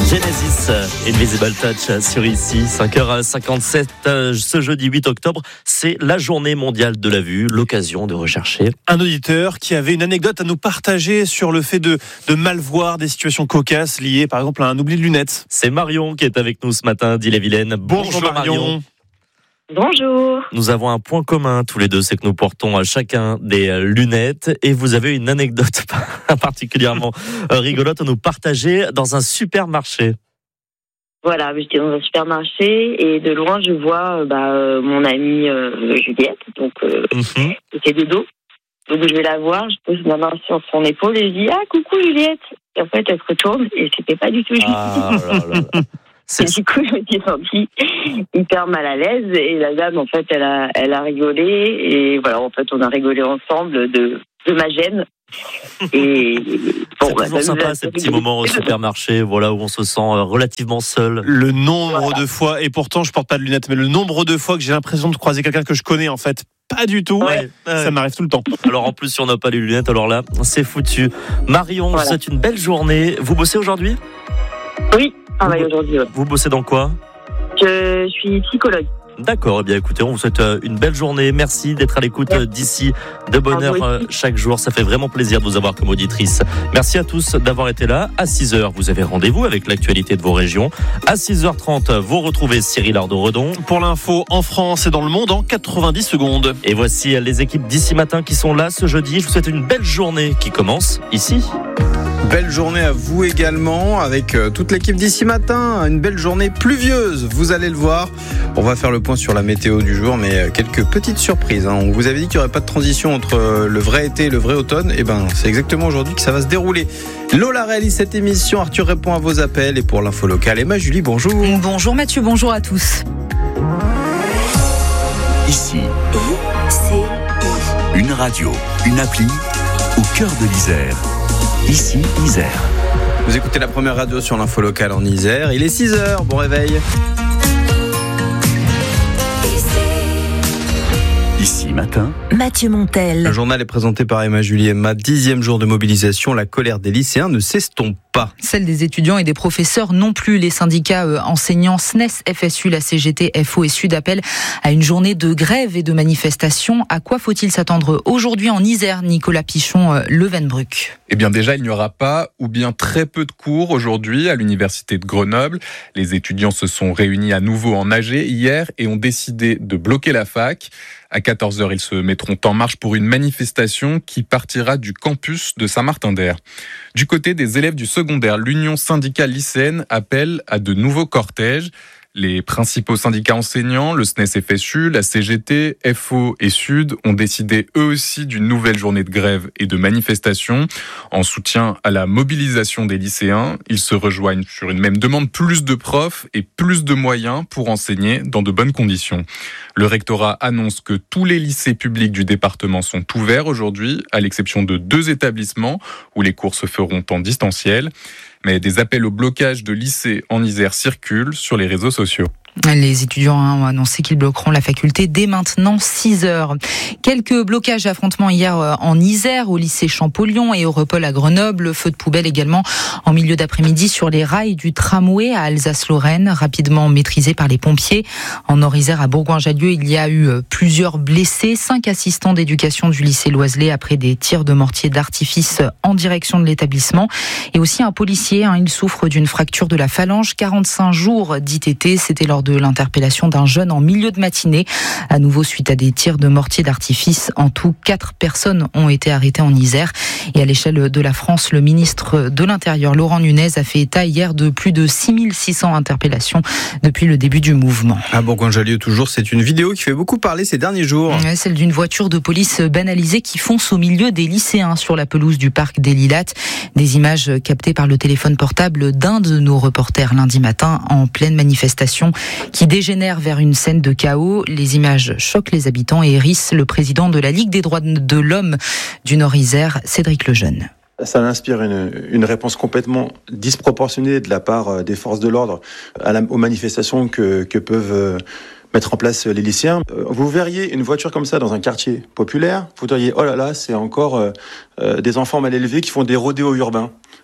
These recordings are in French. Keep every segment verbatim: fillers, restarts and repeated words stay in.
Genesis, Invisible Touch sur ici, cinq heures cinquante-sept, ce jeudi huit octobre, c'est la journée mondiale de la vue, l'occasion de rechercher. Un auditeur qui avait une anecdote à nous partager sur le fait de, de mal voir des situations cocasses liées par exemple à un oubli de lunettes. C'est Marion qui est avec nous ce matin d'Ille-et-Vilaine. Bonjour, Bonjour Marion. Marion. Bonjour. Nous avons un point commun tous les deux, c'est que nous portons chacun des lunettes et vous avez une anecdote particulièrement rigolote à nous partager dans un supermarché. Voilà, j'étais dans un supermarché et de loin je vois bah, euh, mon amie euh, Juliette, donc euh, mm-hmm. c'était de dos. Donc je vais la voir, je pose ma main sur son épaule et je dis ah coucou Juliette. Et en fait elle se retourne et c'était pas du tout Juliette. Ah, là, là, là. Et du coup, je me suis sentie hyper mal à l'aise et la dame, en fait, elle a, elle a rigolé et voilà, en fait, on a rigolé ensemble de, de ma gêne. Et bon, c'est toujours bah, sympa ces petits moments au supermarché, voilà, où on se sent relativement seul. Le nombre voilà. de fois, et pourtant, je porte pas de lunettes, mais le nombre de fois que j'ai l'impression de croiser quelqu'un que je connais, en fait, pas du tout. Ouais, ça ouais. m'arrive tout le temps. Alors en plus, si on n'a pas les lunettes, alors là, c'est foutu. Marion, voilà. C'est une belle journée. Vous bossez aujourd'hui ? Oui. Travaille aujourd'hui, ouais. Vous bossez dans quoi ? Je suis psychologue. D'accord, eh bien écoutez, on vous souhaite une belle journée. Merci d'être à l'écoute Merci. d'ici, de bonne heure chaque jour. Ça fait vraiment plaisir de vous avoir comme auditrice. Merci à tous d'avoir été là. À six heures, vous avez rendez-vous avec l'actualité de vos régions. À six heures trente, vous retrouvez Cyril Ardo-Redon. Pour l'info en France et dans le monde en quatre-vingt-dix secondes. Et voici les équipes d'ici matin qui sont là ce jeudi. Je vous souhaite une belle journée qui commence ici. Belle journée à vous également avec toute l'équipe d'ici matin. Une belle journée pluvieuse, vous allez le voir. On va faire le point sur la météo du jour, mais quelques petites surprises. On vous avait dit qu'il n'y aurait pas de transition entre le vrai été et le vrai automne. Et ben, c'est exactement aujourd'hui que ça va se dérouler. Lola réalise cette émission, Arthur répond à vos appels. Et pour l'info locale, Emma Julie, bonjour. Bonjour Mathieu, bonjour à tous. Ici, une radio, une appli au cœur de l'Isère. Ici, Isère. Vous écoutez la première radio sur l'info locale en Isère. Il est six heures, bon réveil. Ici matin, Mathieu Montel. Le journal est présenté par Emma Julie. Emma, dixième jour de mobilisation, la colère des lycéens ne s'estompe pas. Celle des étudiants et des professeurs non plus. Les syndicats euh, enseignants S N E S, F S U, la C G T, F O et Sud appellent à une journée de grève et de manifestation. À quoi faut-il s'attendre aujourd'hui en Isère, Nicolas Pichon, euh, Levenbruck? Eh bien déjà, il n'y aura pas ou bien très peu de cours aujourd'hui à l'université de Grenoble. Les étudiants se sont réunis à nouveau en A G hier et ont décidé de bloquer la fac. À quatorze heures, ils se mettront en marche pour une manifestation qui partira du campus de Saint-Martin-d'Air. Du côté des élèves du secondaire, l'Union syndicale lycéenne appelle à de nouveaux cortèges. Les principaux syndicats enseignants, le S N E S F S U, la C G T, F O et Sud, ont décidé eux aussi d'une nouvelle journée de grève et de manifestation. En soutien à la mobilisation des lycéens, ils se rejoignent sur une même demande, plus de profs et plus de moyens pour enseigner dans de bonnes conditions. Le rectorat annonce que tous les lycées publics du département sont ouverts aujourd'hui, à l'exception de deux établissements où les cours se feront en distanciel. Mais des appels au blocage de lycées en Isère circulent sur les réseaux sociaux. Les étudiants ont annoncé qu'ils bloqueront la faculté dès maintenant six heures. Quelques blocages et affrontements hier en Isère, au lycée Champollion et au Repol à Grenoble. Feu de poubelle également en milieu d'après-midi sur les rails du tramway à Alsace-Lorraine, rapidement maîtrisé par les pompiers. En Nord-Isère, à Bourgoin-Jallieu, il y a eu plusieurs blessés. Cinq assistants d'éducation du lycée Loiselet après des tirs de mortier d'artifice en direction de l'établissement. Et aussi un policier, hein, il souffre d'une fracture de la phalange. quarante-cinq jours d'I T T, c'était lors de l'interpellation d'un jeune en milieu de matinée. À nouveau, suite à des tirs de mortier d'artifice, en tout, quatre personnes ont été arrêtées en Isère. Et à l'échelle de la France, le ministre de l'Intérieur, Laurent Nunez, a fait état hier de plus de six mille six cents interpellations depuis le début du mouvement. À Bourgoin-Jallieu, toujours, c'est une vidéo qui fait beaucoup parler ces derniers jours. Ouais, celle d'une voiture de police banalisée qui fonce au milieu des lycéens sur la pelouse du parc des Lilates. Des images captées par le téléphone portable d'un de nos reporters lundi matin en pleine manifestation qui dégénère vers une scène de chaos. Les images choquent les habitants et hérissent le président de la Ligue des droits de l'homme du Nord-Isère, Cédric Lejeune. Ça inspire une, une réponse complètement disproportionnée de la part des forces de l'ordre à la, aux manifestations que, que peuvent mettre en place les lycéens. Vous verriez une voiture comme ça dans un quartier populaire, vous diriez « Oh là là, c'est encore euh, des enfants mal élevés qui font des rodéos urbains ».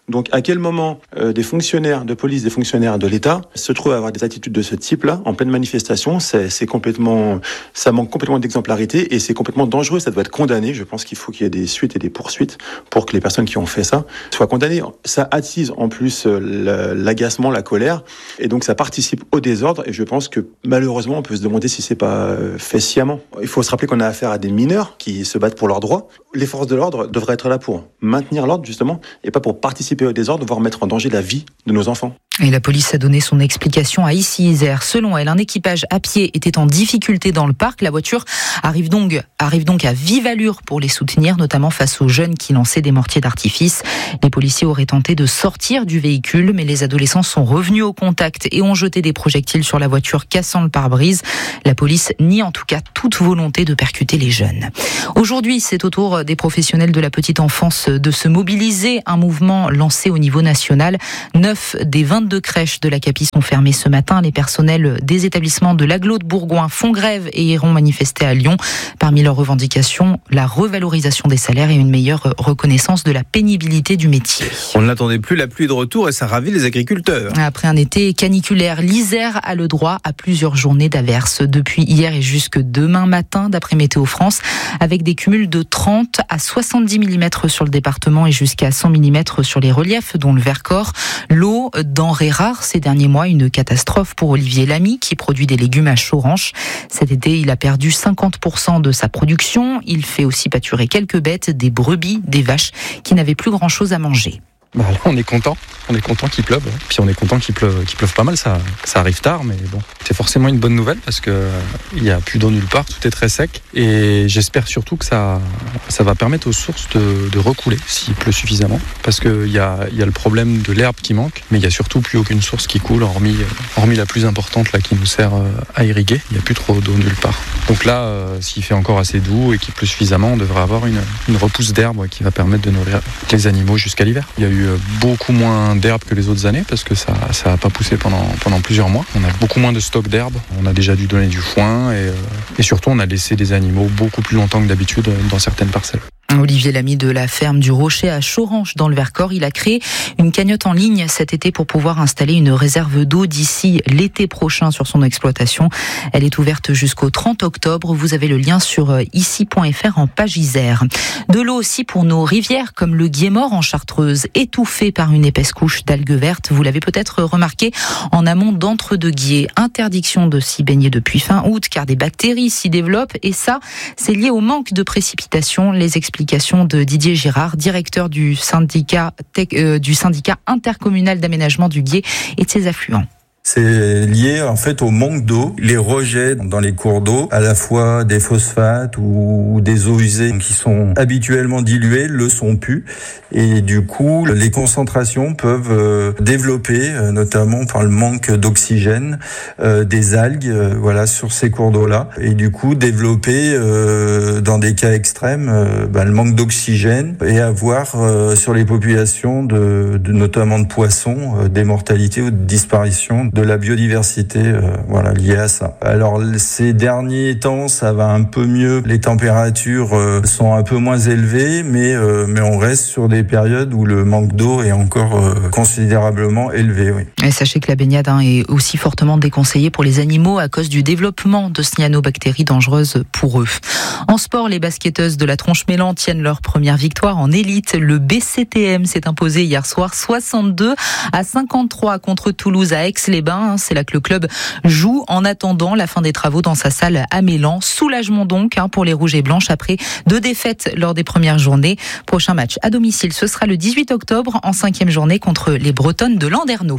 Donc à quel moment euh, des fonctionnaires de police, des fonctionnaires de l'État se trouvent à avoir des attitudes de ce type-là en pleine manifestation, c'est, c'est complètement, ça manque complètement d'exemplarité et c'est complètement dangereux. Ça doit être condamné. Je pense qu'il faut qu'il y ait des suites et des poursuites pour que les personnes qui ont fait ça soient condamnées. Ça attise en plus euh, l'agacement, la colère et donc ça participe au désordre. Et je pense que malheureusement, on peut se demander si c'est pas euh, fait sciemment. Il faut se rappeler qu'on a affaire à des mineurs qui se battent pour leurs droits. Les forces de l'ordre devraient être là pour maintenir l'ordre justement et pas pour participer au désordre, voire mettre en danger la vie de nos enfants. Et la police a donné son explication à Issy-Isère. Selon elle, un équipage à pied était en difficulté dans le parc. La voiture arrive donc, arrive donc à vive allure pour les soutenir, notamment face aux jeunes qui lançaient des mortiers d'artifice. Les policiers auraient tenté de sortir du véhicule, mais les adolescents sont revenus au contact et ont jeté des projectiles sur la voiture, cassant le pare-brise. La police nie en tout cas toute volonté de percuter les jeunes. Aujourd'hui, c'est au tour des professionnels de la petite enfance de se mobiliser. Un mouvement lancé au niveau national. Neuf des vingt-deux crèches de l'A C A P I sont fermées ce matin. Les personnels des établissements de l'Agglo de Bourgoin font grève et iront manifester à Lyon. Parmi leurs revendications, la revalorisation des salaires et une meilleure reconnaissance de la pénibilité du métier. On ne l'attendait plus, la pluie de retour et ça ravit les agriculteurs. Après un été caniculaire, l'Isère a le droit à plusieurs journées d'averses depuis hier et jusque demain matin, d'après Météo France, avec des cumuls de trente à soixante-dix millimètres sur le département et jusqu'à cent millimètres sur les reliefs, dont le Vercors. L'eau, denrée rare ces derniers mois, une catastrophe pour Olivier Lamy, qui produit des légumes à Choranche. Cet été, il a perdu cinquante pour cent de sa production. Il fait aussi pâturer quelques bêtes, des brebis, des vaches, qui n'avaient plus grand-chose à manger. Bah là, on est content, on est content qu'il pleuve, puis on est content qu'il pleuve, qu'il pleuve pas mal. Ça, ça arrive tard, mais bon, c'est forcément une bonne nouvelle parce que euh, il y a plus d'eau nulle part, tout est très sec, et j'espère surtout que ça, ça va permettre aux sources de, de recouler s'il pleut suffisamment, parce que il y a, il y a le problème de l'herbe qui manque, mais il y a surtout plus aucune source qui coule, hormis, hormis la plus importante là qui nous sert à irriguer. Il y a plus trop d'eau nulle part. Donc là, euh, s'il fait encore assez doux et qu'il pleut suffisamment, on devrait avoir une, une repousse d'herbe qui va permettre de nourrir les animaux jusqu'à l'hiver. Il y a eu beaucoup moins d'herbe que les autres années parce que ça ça a pas poussé pendant pendant plusieurs mois. On a beaucoup moins de stock d'herbe. On a déjà dû donner du foin et, et surtout on a laissé des animaux beaucoup plus longtemps que d'habitude dans certaines parcelles. Olivier Lamy de la ferme du Rocher à Choranche dans le Vercors, il a créé une cagnotte en ligne cet été pour pouvoir installer une réserve d'eau d'ici l'été prochain sur son exploitation. Elle est ouverte jusqu'au trente octobre. Vous avez le lien sur ici point f r en page Isère. De l'eau aussi pour nos rivières comme le Guémort en Chartreuse, étouffé par une épaisse couche d'algues vertes. Vous l'avez peut-être remarqué en amont d'Entre-deux-Guiers. Interdiction de s'y baigner depuis fin août car des bactéries s'y développent et ça, c'est lié au manque de précipitations. Les explications de Didier Girard, directeur du syndicat, euh, du syndicat intercommunal d'aménagement du Guiers et de ses affluents. C'est lié en fait au manque d'eau, les rejets dans les cours d'eau, à la fois des phosphates ou des eaux usées qui sont habituellement diluées, le sont plus, et du coup les concentrations peuvent développer, notamment par le manque d'oxygène, euh, des algues, euh, voilà, sur ces cours d'eau-là, et du coup développer euh, dans des cas extrêmes euh, ben, le manque d'oxygène et avoir euh, sur les populations de, de notamment de poissons euh, des mortalités ou de disparitions de la biodiversité, euh, voilà, liée à ça. Alors ces derniers temps, ça va un peu mieux. Les températures euh, sont un peu moins élevées, mais euh, mais on reste sur des périodes où le manque d'eau est encore euh, considérablement élevé. Oui. Et sachez que la baignade hein, est aussi fortement déconseillée pour les animaux à cause du développement de cyanobactéries dangereuses pour eux. En sport, les basketteuses de la Tronche-Mélan tiennent leur première victoire en élite. Le B C T M s'est imposé hier soir soixante-deux à cinquante-trois contre Toulouse à Aix-les-Bains. C'est là que le club joue en attendant la fin des travaux dans sa salle à Mélan. Soulagement donc hein, pour les Rouges et Blanches après deux défaites lors des premières journées. Prochain match à domicile, ce sera le dix-huit octobre en cinquième journée contre les Bretonnes de Landerneau.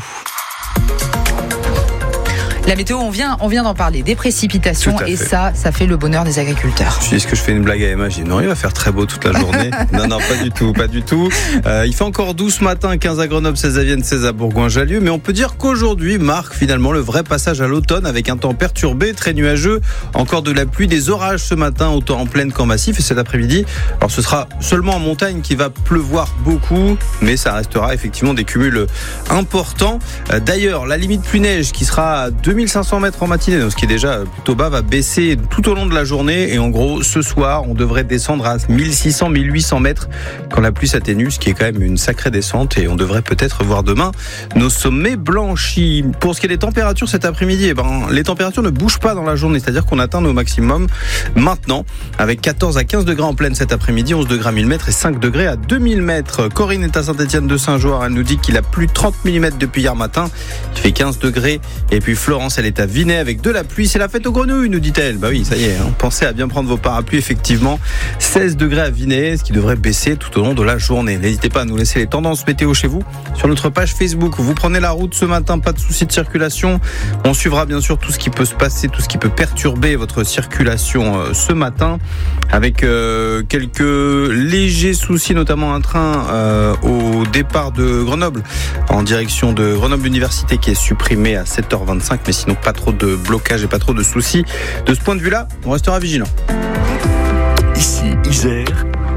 La météo, on vient, on vient d'en parler, des précipitations et ça, ça fait le bonheur des agriculteurs. Je dis, est-ce que je fais une blague à Emma? Je dis non, il va faire très beau toute la journée. non, non, pas du tout, pas du tout. Euh, il fait encore douze ce matin, quinze à Grenoble, seize à Vienne, seize à Bourgoin-Jallieu, mais on peut dire qu'aujourd'hui marque finalement le vrai passage à l'automne avec un temps perturbé, très nuageux, encore de la pluie, des orages ce matin, autant en plaine qu'en massif, et cet après-midi, alors ce sera seulement en montagne qu'il va pleuvoir beaucoup, mais ça restera effectivement des cumuls importants. D'ailleurs, la limite pluie-neige qui sera à deux mille cinq cents mètres en matinée, donc ce qui est déjà plutôt bas, va baisser tout au long de la journée. Et en gros, ce soir, on devrait descendre à mille six cents, mille huit cents mètres quand la pluie s'atténue, ce qui est quand même une sacrée descente. Et on devrait peut-être voir demain nos sommets blanchis. Pour ce qui est des températures cet après-midi, eh ben, les températures ne bougent pas dans la journée, c'est-à-dire qu'on atteint nos maximums maintenant, avec quatorze à quinze degrés en pleine cet après-midi, onze degrés à mille mètres et cinq degrés à deux mille mètres. Corinne est à Saint-Étienne de Saint-Joire, elle nous dit qu'il a plu trente millimètres depuis hier matin, il fait quinze degrés. Et puis Florence, elle est à Vinay avec de la pluie, c'est la fête aux grenouilles, nous dit-elle. Bah oui, ça y est, hein. Pensez à bien prendre vos parapluies, effectivement. seize degrés à Vinay, ce qui devrait baisser tout au long de la journée. N'hésitez pas à nous laisser les tendances météo chez vous sur notre page Facebook. Vous prenez la route ce matin, pas de soucis de circulation. On suivra bien sûr tout ce qui peut se passer, tout ce qui peut perturber votre circulation euh, ce matin, avec euh, quelques légers soucis, notamment un train euh, au départ de Grenoble en direction de Grenoble Université qui est supprimé à sept heures vingt-cinq, mais sinon pas trop de blocage et pas trop de soucis. De ce point de vue-là, on restera vigilant. Ici Isère.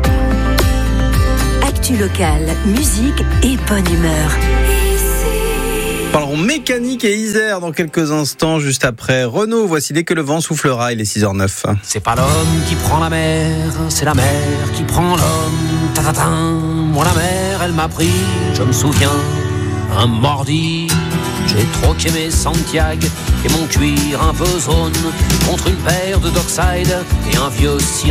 Actu locale, musique et bonne humeur. Parlerons mécanique et Isère dans quelques instants, juste après Renaud. Voici Dès que le vent soufflera, il est six heures neuf. C'est pas l'homme qui prend la mer, c'est la mer qui prend l'homme. Ta-ta-ta. Moi la mer, elle m'a pris, je me souviens, un mardi. J'ai troqué mes Santiago et mon cuir un peu zone contre une paire de Dockside et un vieux